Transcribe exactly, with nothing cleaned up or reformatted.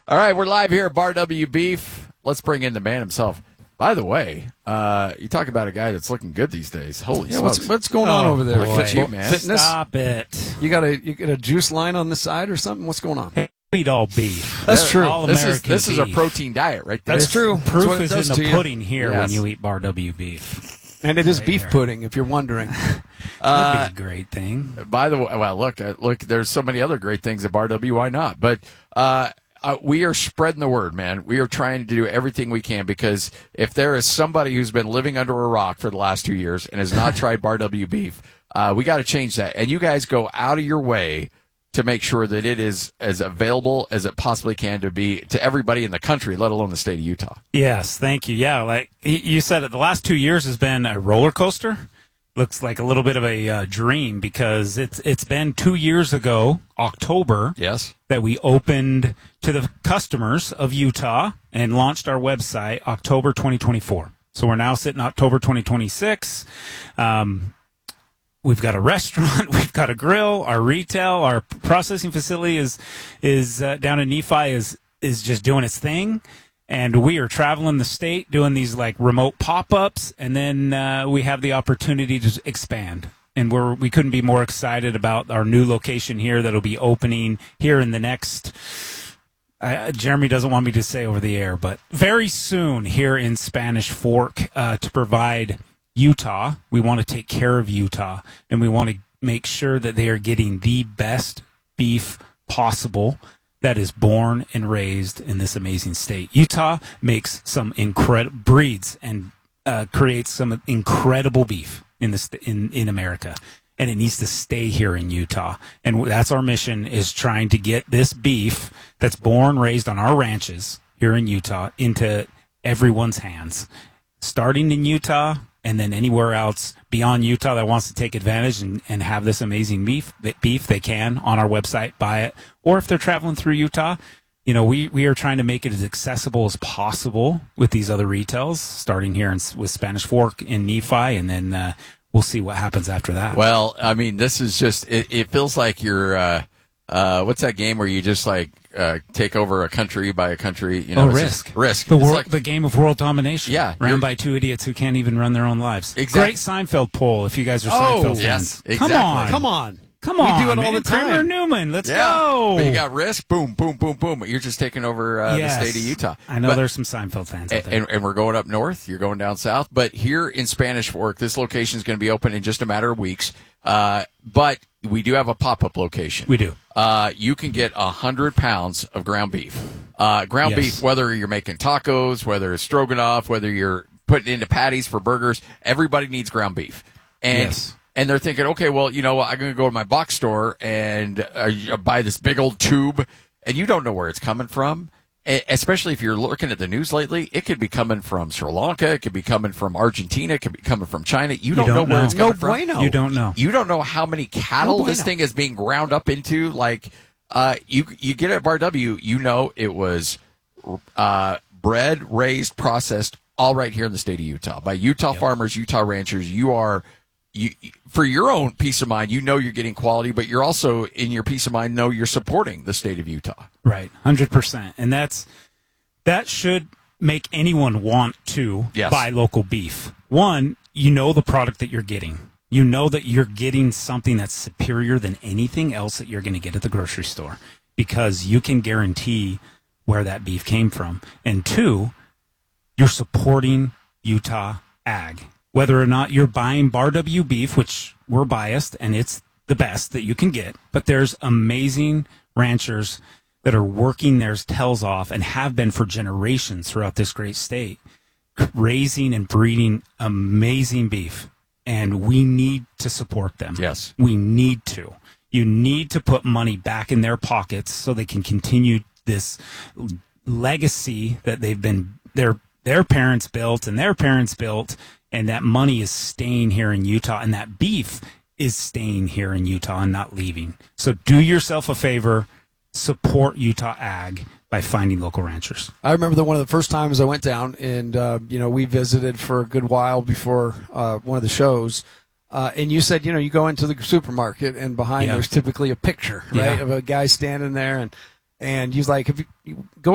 All right, we're live here at Bar W Beef. Let's bring in the man himself. By the way, uh, you talk about a guy that's looking good these days. Holy yeah, smokes. what's, what's going on oh, over there? Look at you, man. Fitness? Stop it. You got a you got a juice line on the side or something? What's going on? Eat all beef. That's true. All This is American this is a beef. protein diet right there. That's true. That's Proof what it is does in to the you. pudding here Yes. when you eat Bar W beef. And it is Right beef there. pudding, if you're wondering. That'd Uh, be a great thing. By the way, well, look, uh, look. There's so many other great things at Bar W. Why not? But uh, uh, we are spreading the word, man. We are trying to do everything we can because if there is somebody who's been living under a rock for the last two years and has not tried Bar W beef, uh, we got to change that. And you guys go out of your way to make sure that it is as available as it possibly can to be to everybody in the country, let alone the state of Utah. Yes, thank you. Yeah, like y- you said, it, the last two years has been a roller coaster. Looks like a little bit of a uh, dream because it's it's been two years ago, October, Yes. that we opened to the customers of Utah and launched our website October twenty twenty-four. So we're now sitting October twenty twenty-six. Um, we've got a restaurant, we've got a grill, our retail, our processing facility is is uh, down in Nephi is is just doing its thing. And we are traveling the state doing these like remote pop-ups, and then uh, we have the opportunity to expand. And we're we couldn't be more excited about our new location here that'll be opening here in the next. Uh, Jeremy doesn't want me to say over the air, but very soon here in Spanish Fork uh, to provide Utah. We want to take care of Utah, and we want to make sure that they are getting the best beef possible that is born and raised in this amazing state. Utah makes some incredible breeds and uh, creates some incredible beef in the st- in in America, and it needs to stay here in Utah. And that's our mission: is trying to get this beef that's born, raised on our ranches here in Utah into everyone's hands, starting in Utah. And then anywhere else beyond Utah that wants to take advantage and, and have this amazing beef, beef, they can on our website, buy it. Or if they're traveling through Utah, you know, we, we are trying to make it as accessible as possible with these other retails, starting here in, with Spanish Fork in Nephi, and then uh, we'll see what happens after that. Well, I mean, this is just, it, it feels like you're, uh, uh, what's that game where you just like, uh, take over a country by a country, you know, Oh, it's Risk. just- risk. The It's world, like- the game of world domination. Yeah, ran you're- by two idiots who can't even run their own lives. Exactly. Great Seinfeld poll if you guys are Oh, Seinfeld yes, fans. exactly. Come on. Come on. Come We on. do it all man. the time. Kramer Newman, let's yeah. go. But you got risk, boom, boom, boom, boom. You're just taking over uh, Yes. the state of Utah. I know But- there's some Seinfeld fans out and, there. and, and we're going up north. You're going down south. But here in Spanish Fork, this location is going to be open in just a matter of weeks. Uh, but we do have a pop-up location. We do. Uh, you can get one hundred pounds of ground beef. Uh, ground Yes. beef, whether you're making tacos, whether it's stroganoff, whether you're putting it into patties for burgers, everybody needs ground beef. And Yes. and they're thinking, okay, well, you know what? I'm going to go to my box store and uh, buy this big old tube, and you don't know where it's coming from. E- Especially if you're looking at the news lately, it could be coming from Sri Lanka, it could be coming from Argentina, it could be coming from China. You don't, don't know where know. it's No coming from. bueno. You don't know. You don't know how many cattle No this bueno. thing is being ground up into. Like, uh, you you get it at Bar W, you know it was uh, bred, raised, processed, all right here in the state of Utah by Utah farmers, Utah ranchers. You are you for your own peace of mind. You know you're getting quality, but you're also in your peace of mind know you're supporting the state of Utah. Right. one hundred percent. And that's that should make anyone want to Yes. buy local beef. One, you know the product that you're getting. You know that you're getting something that's superior than anything else that you're going to get at the grocery store because you can guarantee where that beef came from. And two, you're supporting Utah ag. Whether or not you're buying Bar W beef, which we're biased and it's the best that you can get, but there's amazing ranchers that are working their tails off and have been for generations throughout this great state, raising and breeding amazing beef. And we need to support them. Yes. We need to. You need to put money back in their pockets so they can continue this legacy that they've been their their parents built and their parents built, and that money is staying here in Utah, and that beef is staying here in Utah and not leaving. So do yourself a favor, support Utah ag by finding local ranchers. I remember that one of the first times I went down, and uh, you know, we visited for a good while before uh, one of the shows. Uh, and you said, you know, you go into the supermarket, and behind Yeah. there's typically a picture, right, Yeah. of a guy standing there, and and he's like, if you, you go